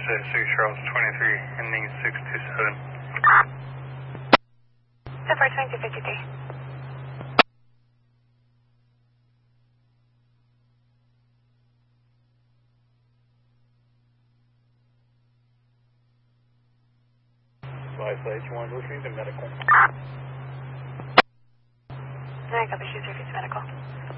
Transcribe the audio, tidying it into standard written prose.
Charles 23, ending 627. So far, 2253. Life you want to retrieve the medical? I copy, she's refused medical.